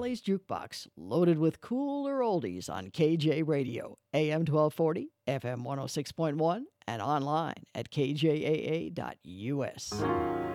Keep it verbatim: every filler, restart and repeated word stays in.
Valley's Jukebox, loaded with cooler oldies on K J Radio, A M twelve forty, F M one oh six point one, and online at k j a a dot u s.